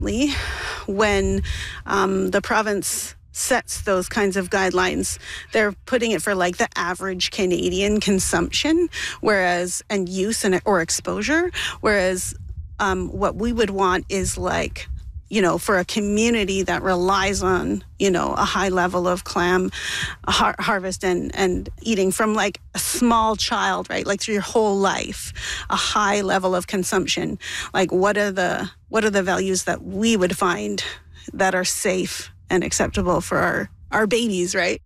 when the province sets those kinds of guidelines, they're putting it for like the average Canadian consumption, and use or exposure, whereas what we would want is like, for a community that relies on, a high level of clam harvest and eating from like a small child, right? Like through your whole life, a high level of consumption. Like what are the values that we would find that are safe and acceptable for our babies, right?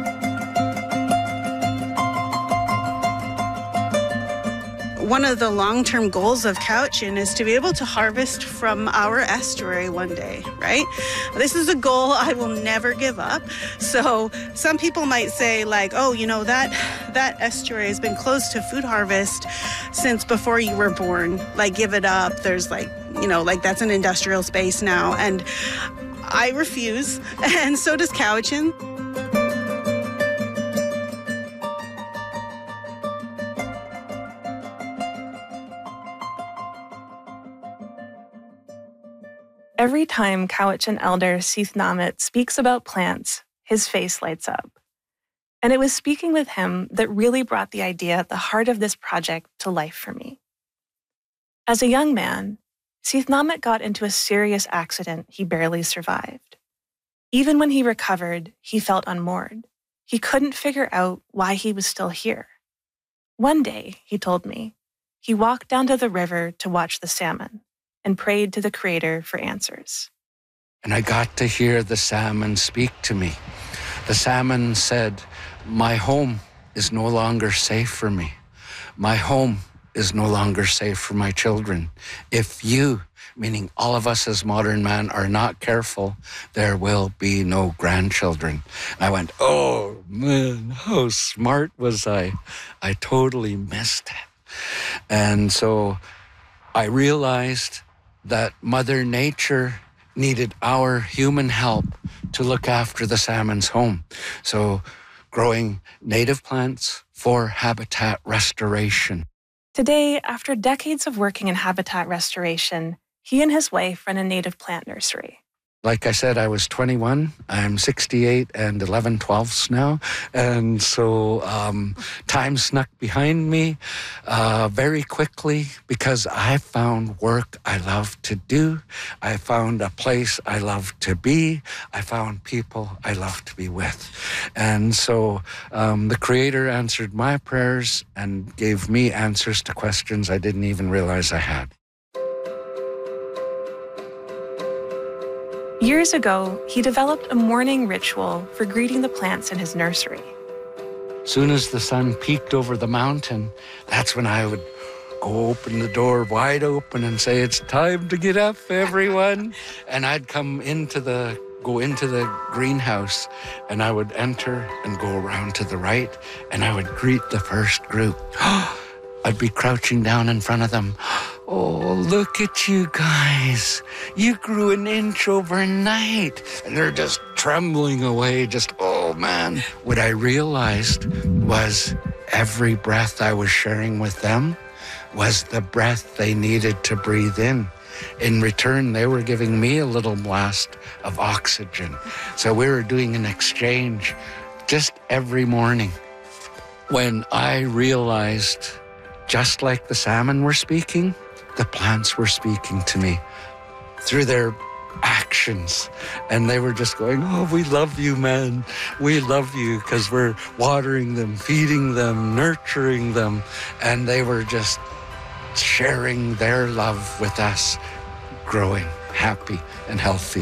One of the long-term goals of Cowichan is to be able to harvest from our estuary one day, right? This is a goal I will never give up. So some people might say like, oh, that estuary has been closed to food harvest since before you were born. Like, give it up. There's like, that's an industrial space now. And I refuse, and so does Cowichan. Every time Cowichan elder Seith Namit speaks about plants, his face lights up. And it was speaking with him that really brought the idea at the heart of this project to life for me. As a young man, Seith Namit got into a serious accident he barely survived. Even when he recovered, he felt unmoored. He couldn't figure out why he was still here. One day, he told me, he walked down to the river to watch the salmon and prayed to the Creator for answers. And I got to hear the salmon speak to me. The salmon said, "My home is no longer safe for me. My home is no longer safe for my children. If you," meaning all of us as modern man, "are not careful, there will be no grandchildren." And I went, oh man, how smart was I? I totally missed it. And so I realized that Mother Nature needed our human help to look after the salmon's home. So growing native plants for habitat restoration. Today, after decades of working in habitat restoration, he and his wife run a native plant nursery. Like I said, I was 21. I'm 68 and 11/12 now. And so time snuck behind me very quickly because I found work I love to do. I found a place I love to be. I found people I love to be with. And so the Creator answered my prayers and gave me answers to questions I didn't even realize I had. Years ago, he developed a morning ritual for greeting the plants in his nursery. Soon as the sun peeked over the mountain, that's when I would go open the door wide open and say, "It's time to get up, everyone." And I'd go into the greenhouse, and I would enter and go around to the right, and I would greet the first group. I'd be crouching down in front of them. "Oh, look at you guys. You grew an inch overnight." And they're just trembling away, oh man. What I realized was every breath I was sharing with them was the breath they needed to breathe in. In return, they were giving me a little blast of oxygen. So we were doing an exchange just every morning. When I realized, just like the salmon were speaking, the plants were speaking to me through their actions. And they were just going, "Oh, we love you, man. We love you," because we're watering them, feeding them, nurturing them. And they were just sharing their love with us, growing happy and healthy.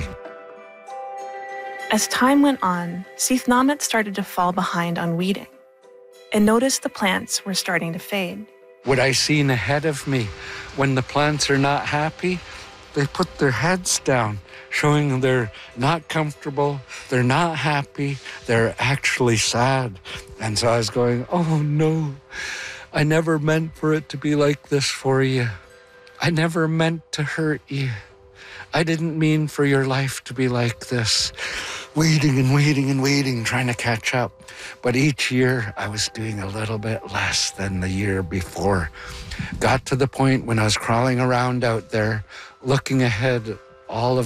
As time went on, Seith Namit started to fall behind on weeding and noticed the plants were starting to fade. What I seen ahead of me, when the plants are not happy, they put their heads down, showing they're not comfortable, they're not happy, they're actually sad. And so I was going, oh no, I never meant for it to be like this for you. I never meant to hurt you. I didn't mean for your life to be like this. Waiting and waiting and waiting, trying to catch up. But each year I was doing a little bit less than the year before. Got to the point when I was crawling around out there, looking ahead all of